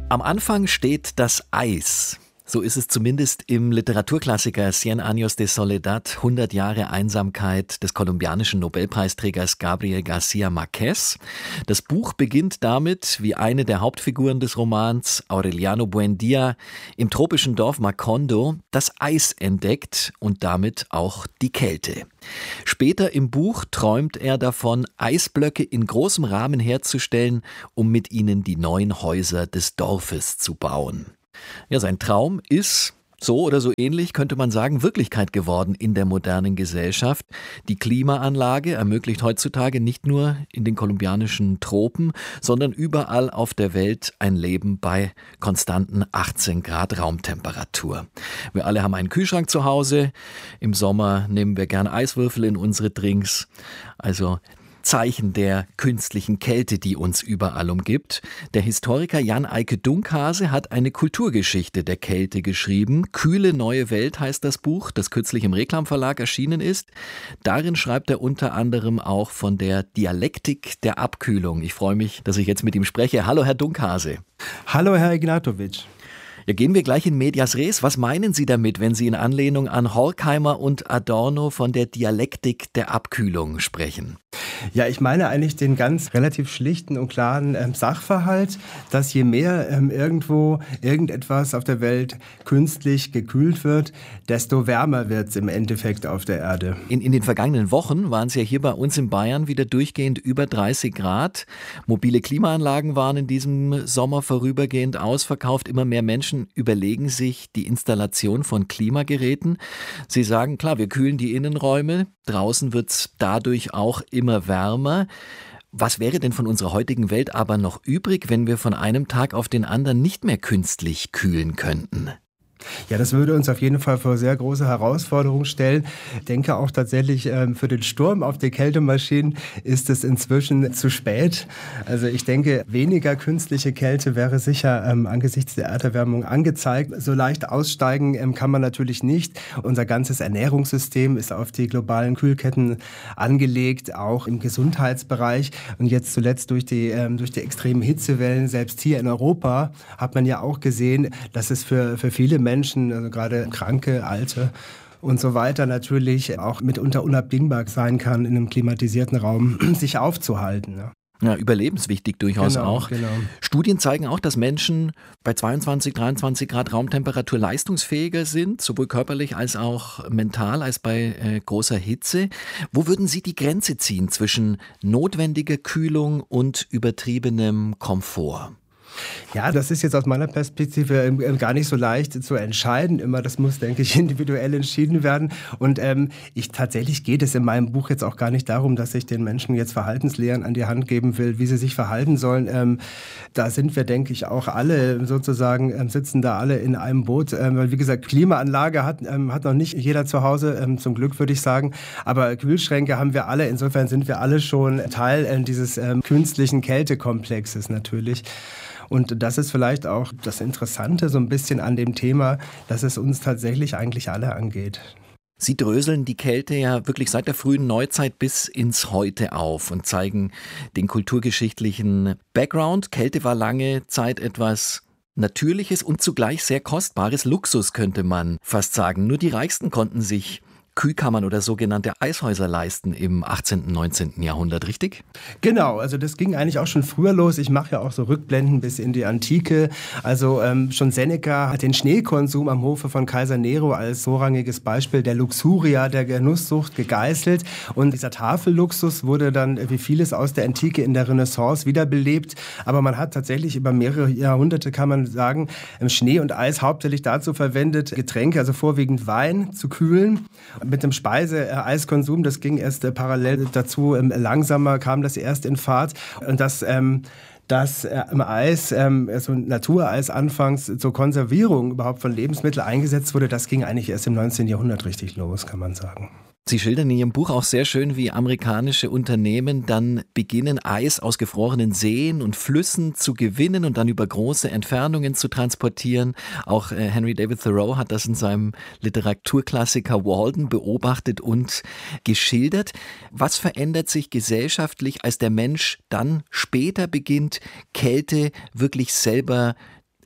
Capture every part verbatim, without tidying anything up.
Am Anfang steht das Eis. So ist es zumindest im Literaturklassiker Cien Años de Soledad, hundert Jahre Einsamkeit des kolumbianischen Nobelpreisträgers Gabriel García Márquez. Das Buch beginnt damit, wie eine der Hauptfiguren des Romans, Aureliano Buendía, im tropischen Dorf Macondo das Eis entdeckt und damit auch die Kälte. Später im Buch träumt er davon, Eisblöcke in großem Rahmen herzustellen, um mit ihnen die neuen Häuser des Dorfes zu bauen. Ja, sein Traum ist, so oder so ähnlich könnte man sagen, Wirklichkeit geworden in der modernen Gesellschaft. Die Klimaanlage ermöglicht heutzutage nicht nur in den kolumbianischen Tropen, sondern überall auf der Welt ein Leben bei konstanten achtzehn Grad Raumtemperatur. Wir alle haben einen Kühlschrank zu Hause. Im Sommer nehmen wir gern Eiswürfel in unsere Drinks. Also Zeichen der künstlichen Kälte, die uns überall umgibt. Der Historiker Jan Eike Dunkhase hat eine Kulturgeschichte der Kälte geschrieben. Kühle neue Welt heißt das Buch, das kürzlich im Reklam Verlag erschienen ist. Darin schreibt er unter anderem auch von der Dialektik der Abkühlung. Ich freue mich, dass ich jetzt mit ihm spreche. Hallo, Herr Dunkhase. Hallo, Herr Ignatowitsch. Ja, gehen wir gleich in medias res. Was meinen Sie damit, wenn Sie in Anlehnung an Horkheimer und Adorno von der Dialektik der Abkühlung sprechen? Ja, ich meine eigentlich den ganz relativ schlichten und klaren ähm, Sachverhalt, dass je mehr ähm, irgendwo irgendetwas auf der Welt künstlich gekühlt wird, desto wärmer wird es im Endeffekt auf der Erde. In, in den vergangenen Wochen waren es ja hier bei uns in Bayern wieder durchgehend über dreißig Grad. Mobile Klimaanlagen waren in diesem Sommer vorübergehend ausverkauft. Immer mehr Menschen überlegen sich die Installation von Klimageräten. Sie sagen, klar, wir kühlen die Innenräume. Draußen wird es dadurch auch immer wärmer. Was wäre denn von unserer heutigen Welt aber noch übrig, wenn wir von einem Tag auf den anderen nicht mehr künstlich kühlen könnten? Ja, das würde uns auf jeden Fall vor sehr große Herausforderungen stellen. Ich denke auch tatsächlich, ähm, für den Sturm auf die Kältemaschinen ist es inzwischen zu spät. Also ich denke, weniger künstliche Kälte wäre sicher ähm, angesichts der Erderwärmung angezeigt. So leicht aussteigen ähm, kann man natürlich nicht. Unser ganzes Ernährungssystem ist auf die globalen Kühlketten angelegt, auch im Gesundheitsbereich. Und jetzt zuletzt durch die, ähm, durch die extremen Hitzewellen, selbst hier in Europa, hat man ja auch gesehen, dass es für, für viele Menschen Menschen, also gerade Kranke, Alte und so weiter, natürlich auch mitunter unabdingbar sein kann, in einem klimatisierten Raum sich aufzuhalten. Ja. Ja, überlebenswichtig durchaus genau, auch. Genau. Studien zeigen auch, dass Menschen bei zweiundzwanzig, dreiundzwanzig Grad Raumtemperatur leistungsfähiger sind, sowohl körperlich als auch mental, als bei äh, großer Hitze. Wo würden Sie die Grenze ziehen zwischen notwendiger Kühlung und übertriebenem Komfort? Ja, das ist jetzt aus meiner Perspektive gar nicht so leicht zu entscheiden. Immer, das muss, denke ich, individuell entschieden werden. Und ähm, ich tatsächlich geht es in meinem Buch jetzt auch gar nicht darum, dass ich den Menschen jetzt Verhaltenslehren an die Hand geben will, wie sie sich verhalten sollen. Ähm, da sind wir, denke ich, auch alle sozusagen, ähm, sitzen da alle in einem Boot. Ähm, weil, wie gesagt, Klimaanlage hat, ähm, hat noch nicht jeder zu Hause, ähm, zum Glück würde ich sagen. Aber Kühlschränke haben wir alle. Insofern sind wir alle schon Teil äh, dieses ähm, künstlichen Kältekomplexes natürlich. Und das ist vielleicht auch das Interessante so ein bisschen an dem Thema, dass es uns tatsächlich eigentlich alle angeht. Sie dröseln die Kälte ja wirklich seit der frühen Neuzeit bis ins Heute auf und zeigen den kulturgeschichtlichen Background. Kälte war lange Zeit etwas Natürliches und zugleich sehr Kostbares, Luxus könnte man fast sagen. Nur die Reichsten konnten sich Kühlkammern oder sogenannte Eishäuser leisten im achtzehnten, neunzehnten Jahrhundert, richtig? Genau, also das ging eigentlich auch schon früher los. Ich mache ja auch so Rückblenden bis in die Antike. Also ähm, schon Seneca hat den Schneekonsum am Hofe von Kaiser Nero als vorrangiges Beispiel der Luxuria, der Genusssucht gegeißelt. Und dieser Tafelluxus wurde dann wie vieles aus der Antike in der Renaissance wiederbelebt. Aber man hat tatsächlich über mehrere Jahrhunderte, kann man sagen, Schnee und Eis hauptsächlich dazu verwendet, Getränke, also vorwiegend Wein, zu kühlen. Mit dem Speise-Eiskonsum, das ging erst äh, parallel dazu, ähm, langsamer kam das erst in Fahrt. Und das, ähm, das äh, im Eis, ähm, so Natureis anfangs zur Konservierung überhaupt von Lebensmitteln eingesetzt wurde, das ging eigentlich erst im neunzehnten Jahrhundert richtig los, kann man sagen. Sie schildern in Ihrem Buch auch sehr schön, wie amerikanische Unternehmen dann beginnen, Eis aus gefrorenen Seen und Flüssen zu gewinnen und dann über große Entfernungen zu transportieren. Auch äh, Henry David Thoreau hat das in seinem Literaturklassiker Walden beobachtet und geschildert. Was verändert sich gesellschaftlich, als der Mensch dann später beginnt, Kälte wirklich selber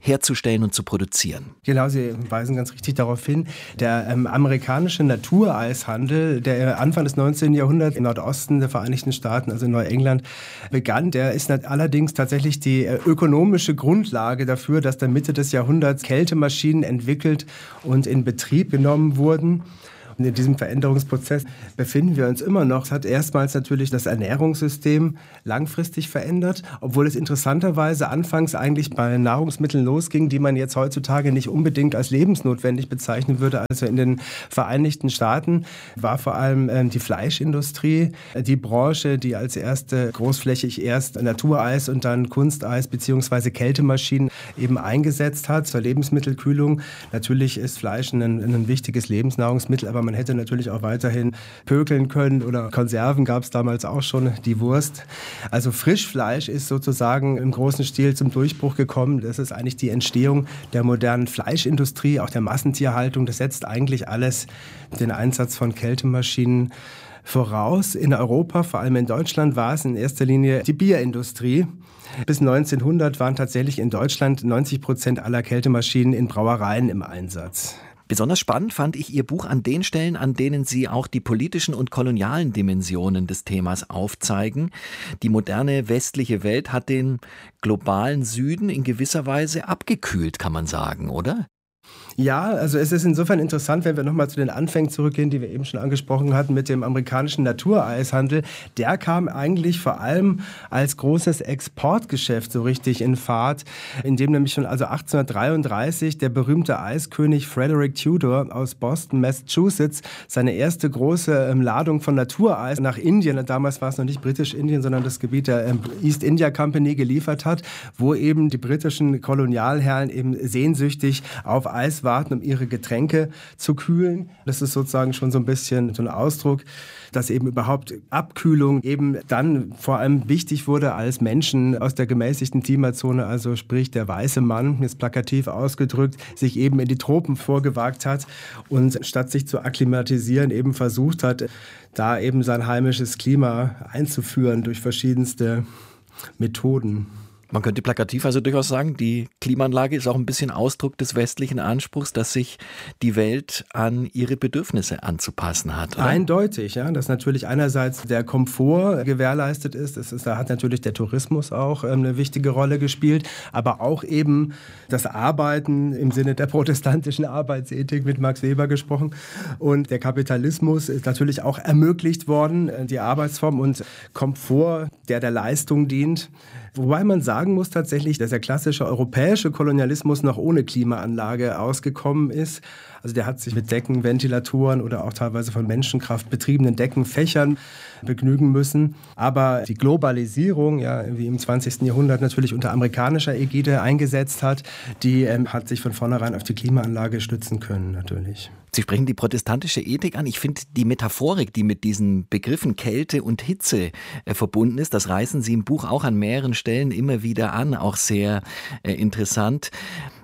herzustellen und zu produzieren. Genau, Sie weisen ganz richtig darauf hin. Der ähm, amerikanische Natureishandel, der Anfang des neunzehnten Jahrhunderts im Nordosten der Vereinigten Staaten, also in Neuengland, begann, der ist allerdings tatsächlich die äh, ökonomische Grundlage dafür, dass der Mitte des Jahrhunderts Kältemaschinen entwickelt und in Betrieb genommen wurden. Und in diesem Veränderungsprozess befinden wir uns immer noch. Es hat erstmals natürlich das Ernährungssystem langfristig verändert, obwohl es interessanterweise anfangs eigentlich bei Nahrungsmitteln losging, die man jetzt heutzutage nicht unbedingt als lebensnotwendig bezeichnen würde. Also in den Vereinigten Staaten war vor allem ähm, die Fleischindustrie die Branche, die als erste großflächig erst Natureis und dann Kunsteis bzw. Kältemaschinen eben eingesetzt hat zur Lebensmittelkühlung. Natürlich ist Fleisch ein, ein wichtiges Lebensnahrungsmittel, aber man hätte natürlich auch weiterhin pökeln können oder Konserven gab es damals auch schon, die Wurst. Also Frischfleisch ist sozusagen im großen Stil zum Durchbruch gekommen. Das ist eigentlich die Entstehung der modernen Fleischindustrie, auch der Massentierhaltung. Das setzt eigentlich alles den Einsatz von Kältemaschinen voraus. In Europa, vor allem in Deutschland, war es in erster Linie die Bierindustrie. Bis neunzehnhundert waren tatsächlich in Deutschland neunzig Prozent aller Kältemaschinen in Brauereien im Einsatz. Besonders spannend fand ich Ihr Buch an den Stellen, an denen Sie auch die politischen und kolonialen Dimensionen des Themas aufzeigen. Die moderne westliche Welt hat den globalen Süden in gewisser Weise abgekühlt, kann man sagen, oder? Ja, also es ist insofern interessant, wenn wir nochmal zu den Anfängen zurückgehen, die wir eben schon angesprochen hatten mit dem amerikanischen Natureishandel. Der kam eigentlich vor allem als großes Exportgeschäft so richtig in Fahrt, in dem nämlich schon also achtzehnhundertdreiunddreißig der berühmte Eiskönig Frederick Tudor aus Boston, Massachusetts, seine erste große ähm, Ladung von Natureis nach Indien, damals war es noch nicht britisch-Indien, sondern das Gebiet der ähm, East India Company geliefert hat, wo eben die britischen Kolonialherren eben sehnsüchtig auf Eis warten, um ihre Getränke zu kühlen. Das ist sozusagen schon so ein bisschen so ein Ausdruck, dass eben überhaupt Abkühlung eben dann vor allem wichtig wurde, als Menschen aus der gemäßigten Klimazone, also sprich der weiße Mann, jetzt plakativ ausgedrückt, sich eben in die Tropen vorgewagt hat und statt sich zu akklimatisieren eben versucht hat, da eben sein heimisches Klima einzuführen durch verschiedenste Methoden. Man könnte plakativ also durchaus sagen, die Klimaanlage ist auch ein bisschen Ausdruck des westlichen Anspruchs, dass sich die Welt an ihre Bedürfnisse anzupassen hat, oder? Eindeutig, ja, dass natürlich einerseits der Komfort gewährleistet ist, das ist, da hat natürlich der Tourismus auch ähm, eine wichtige Rolle gespielt, aber auch eben das Arbeiten im Sinne der protestantischen Arbeitsethik, mit Max Weber gesprochen, und der Kapitalismus ist natürlich auch ermöglicht worden, die Arbeitsform und Komfort, der der Leistung dient. Wobei man sagen muss tatsächlich, dass der klassische europäische Kolonialismus noch ohne Klimaanlage ausgekommen ist. Also der hat sich mit Decken, Ventilatoren oder auch teilweise von Menschenkraft betriebenen Deckenfächern begnügen müssen. Aber die Globalisierung, ja, wie im zwanzigsten Jahrhundert natürlich unter amerikanischer Ägide eingesetzt hat, die ähm, hat sich von vornherein auf die Klimaanlage stützen können natürlich. Sie sprechen die protestantische Ethik an. Ich finde die Metaphorik, die mit diesen Begriffen Kälte und Hitze äh, verbunden ist, das reißen Sie im Buch auch an mehreren Stellen immer wieder an, auch sehr äh, interessant.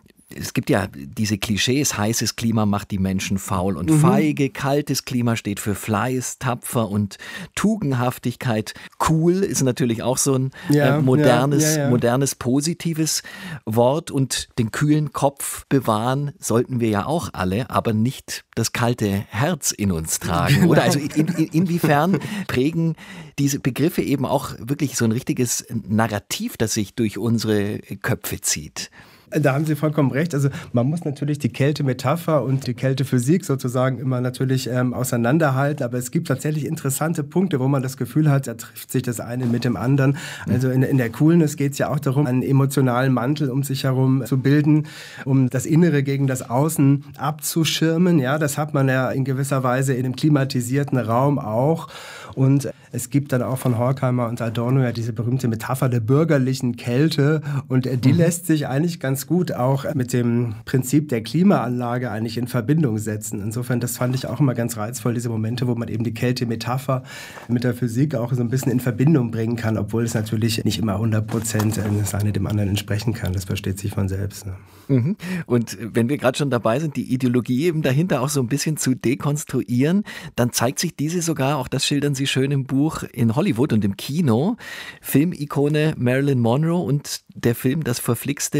Es gibt ja diese Klischees, heißes Klima macht die Menschen faul und mhm. feige, kaltes Klima steht für Fleiß, tapfer und Tugendhaftigkeit. Cool ist natürlich auch so ein ja, äh, modernes, ja, ja, ja. modernes, positives Wort, und den kühlen Kopf bewahren sollten wir ja auch alle, aber nicht das kalte Herz in uns tragen. Genau. Oder also in, in, inwiefern prägen diese Begriffe eben auch wirklich so ein richtiges Narrativ, das sich durch unsere Köpfe zieht? Da haben Sie vollkommen recht. Also man muss natürlich die Kältemetapher und die Kältephysik sozusagen immer natürlich ähm, auseinanderhalten. Aber es gibt tatsächlich interessante Punkte, wo man das Gefühl hat, da trifft sich das eine mit dem anderen. Also in, in der Coolness geht es ja auch darum, einen emotionalen Mantel um sich herum zu bilden, um das Innere gegen das Außen abzuschirmen. Ja, das hat man ja in gewisser Weise in dem klimatisierten Raum auch. Und es gibt dann auch von Horkheimer und Adorno ja diese berühmte Metapher der bürgerlichen Kälte. Und die mhm. lässt sich eigentlich ganz gut auch mit dem Prinzip der Klimaanlage eigentlich in Verbindung setzen. Insofern, das fand ich auch immer ganz reizvoll, diese Momente, wo man eben die Kältemetapher mit der Physik auch so ein bisschen in Verbindung bringen kann, obwohl es natürlich nicht immer hundert Prozent das eine dem anderen entsprechen kann. Das versteht sich von selbst. Ne? Mhm. Und wenn wir gerade schon dabei sind, die Ideologie eben dahinter auch so ein bisschen zu dekonstruieren, dann zeigt sich diese sogar, auch das schildern Sie schön im Buch, in Hollywood und im Kino. Filmikone Marilyn Monroe und der Film Das verflixte siebzig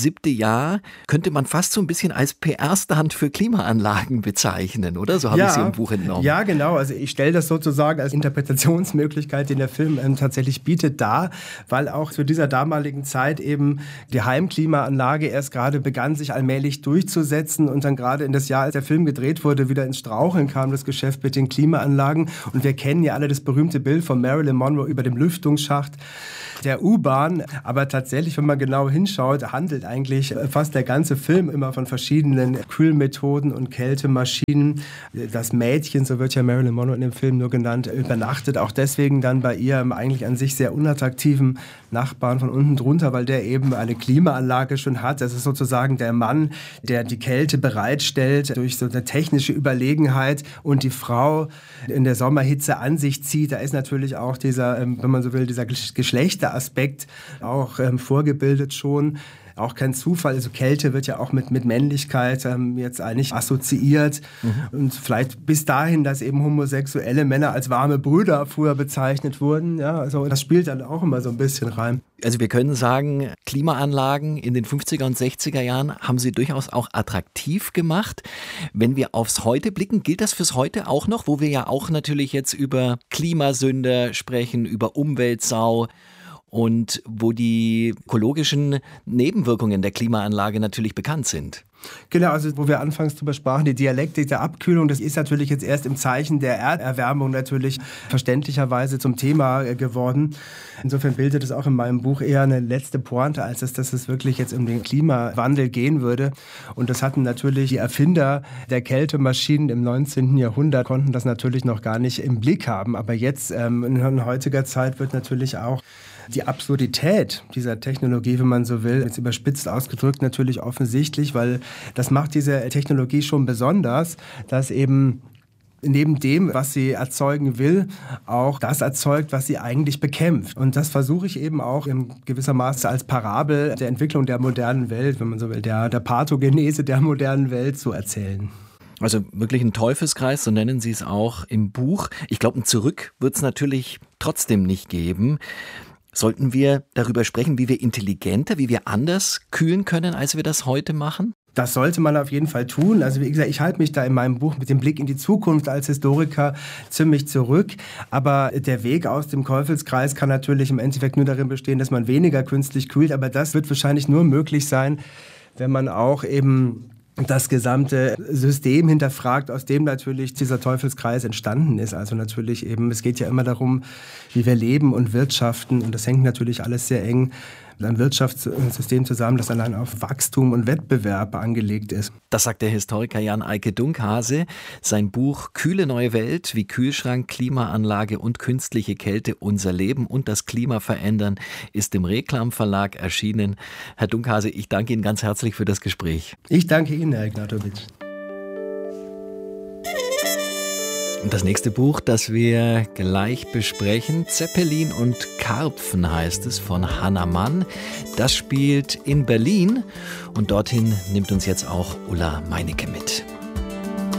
siebte Jahr könnte man fast so ein bisschen als P R-Stand für Klimaanlagen bezeichnen, oder? So habe ja, ich sie im Buch entnommen. Ja, genau. Also ich stelle das sozusagen als Interpretationsmöglichkeit, den der Film ähm, tatsächlich bietet, dar, weil auch zu dieser damaligen Zeit eben die Heimklimaanlage erst gerade begann, sich allmählich durchzusetzen und dann gerade in das Jahr, als der Film gedreht wurde, wieder ins Straucheln kam, das Geschäft mit den Klimaanlagen. Und wir kennen ja alle das berühmte Bild von Marilyn Monroe über dem Lüftungsschacht der U-Bahn. Aber tatsächlich, wenn man genau hinschaut, handelt eigentlich fast der ganze Film immer von verschiedenen Kühlmethoden und Kältemaschinen. Das Mädchen, so wird ja Marilyn Monroe in dem Film nur genannt, übernachtet auch deswegen dann bei ihrem eigentlich an sich sehr unattraktiven Nachbarn von unten drunter, weil der eben eine Klimaanlage schon hat. Das ist sozusagen der Mann, der die Kälte bereitstellt durch so eine technische Überlegenheit und die Frau in der Sommerhitze an sich zieht. Da ist natürlich auch dieser, wenn man so will, dieser Geschlechteraspekt auch ähm, vorgebildet schon. Auch kein Zufall, also Kälte wird ja auch mit, mit Männlichkeit ähm, jetzt eigentlich assoziiert. Mhm. Und vielleicht bis dahin, dass eben homosexuelle Männer als warme Brüder früher bezeichnet wurden. Ja, also das spielt dann auch immer so ein bisschen rein. Also wir können sagen, Klimaanlagen in den fünfziger und sechziger Jahren haben sie durchaus auch attraktiv gemacht. Wenn wir aufs Heute blicken, gilt das fürs Heute auch noch, wo wir ja auch natürlich jetzt über Klimasünder sprechen, über Umweltsau. Und wo die ökologischen Nebenwirkungen der Klimaanlage natürlich bekannt sind. Genau, also wo wir anfangs drüber sprachen, die Dialektik der Abkühlung, das ist natürlich jetzt erst im Zeichen der Erderwärmung natürlich verständlicherweise zum Thema geworden. Insofern bildet es auch in meinem Buch eher eine letzte Pointe, als dass, dass es wirklich jetzt um den Klimawandel gehen würde. Und das hatten natürlich die Erfinder der Kältemaschinen im neunzehnten Jahrhundert, konnten das natürlich noch gar nicht im Blick haben. Aber jetzt ähm, in heutiger Zeit wird natürlich auch die Absurdität dieser Technologie, wenn man so will, jetzt überspitzt ausgedrückt, natürlich offensichtlich, weil das macht diese Technologie schon besonders, dass eben neben dem, was sie erzeugen will, auch das erzeugt, was sie eigentlich bekämpft. Und das versuche ich eben auch in gewisser Maße als Parabel der Entwicklung der modernen Welt, wenn man so will, der, der Pathogenese der modernen Welt zu erzählen. Also wirklich ein Teufelskreis, so nennen Sie es auch im Buch. Ich glaube, ein Zurück wird es natürlich trotzdem nicht geben. Sollten wir darüber sprechen, wie wir intelligenter, wie wir anders kühlen können, als wir das heute machen? Das sollte man auf jeden Fall tun. Also wie gesagt, ich halte mich da in meinem Buch mit dem Blick in die Zukunft als Historiker ziemlich zurück. Aber der Weg aus dem Teufelskreis kann natürlich im Endeffekt nur darin bestehen, dass man weniger künstlich kühlt. Aber das wird wahrscheinlich nur möglich sein, wenn man auch eben das gesamte System hinterfragt, aus dem natürlich dieser Teufelskreis entstanden ist. Also natürlich eben, es geht ja immer darum, wie wir leben und wirtschaften. Und das hängt natürlich alles sehr eng mit einem Wirtschaftssystem zusammen, das allein auf Wachstum und Wettbewerb angelegt ist. Das sagt der Historiker Jan Eike Dunkhase. Sein Buch Kühle neue Welt, wie Kühlschrank, Klimaanlage und künstliche Kälte unser Leben und das Klima verändern, ist im Reklam Verlag erschienen. Herr Dunkhase, ich danke Ihnen ganz herzlich für das Gespräch. Ich danke Ihnen, Herr Ignatowicz. Und das nächste Buch, das wir gleich besprechen, Zeppelin und Karpfen heißt es, von Hannah Mann. Das spielt in Berlin und dorthin nimmt uns jetzt auch Ulla Meinecke mit.